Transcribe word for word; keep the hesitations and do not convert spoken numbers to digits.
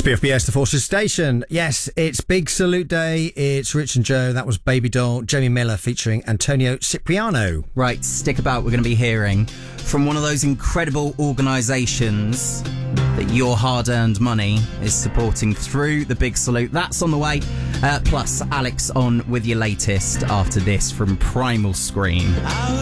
B F B S, the Forces Station. Yes, it's Big Salute Day. It's Rich and Joe. That was Baby Doll. Jamie Miller featuring Antonio Cipriano. Right, stick about. We're going to be hearing from one of those incredible organisations that your hard-earned money is supporting through the Big Salute. That's on the way. Uh, plus, Alex on with your latest after this from Primal Scream.